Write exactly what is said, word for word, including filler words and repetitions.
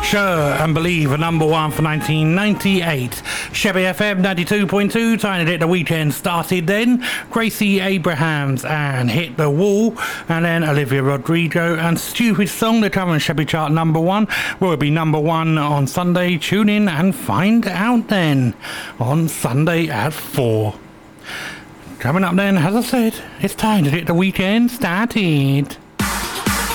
Sure and Believe, a number one for nineteen ninety-eight. Chevy F M ninety-two point two, trying to hit the weekend started then. Gracie Abrahams and Hit the Wall, and then Olivia Rodrigo and Stupid Song, the current Chevy chart number one. Will be number one on Sunday. Tune in and find out then on Sunday at four. Coming up then, as I said, it's time to hit the weekend started.